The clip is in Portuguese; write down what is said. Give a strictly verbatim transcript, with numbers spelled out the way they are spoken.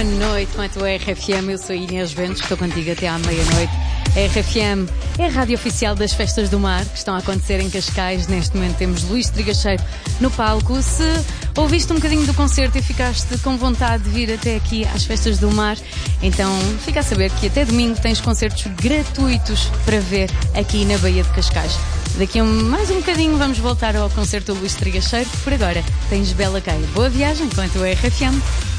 Boa noite com a tua R F M. Eu sou a Inês Ventos, estou contigo até à meia-noite. A R F M é a rádio oficial das Festas do Mar que estão a acontecer em Cascais. Neste momento temos Luís Trigacheiro no palco. Se ouviste um bocadinho do concerto e ficaste com vontade de vir até aqui às Festas do Mar, então fica a saber que até domingo tens concertos gratuitos para ver aqui na Baía de Cascais. Daqui a mais um bocadinho vamos voltar ao concerto do Luís Trigacheiro. Por agora tens Bela Caia. Boa viagem com a tua R F M.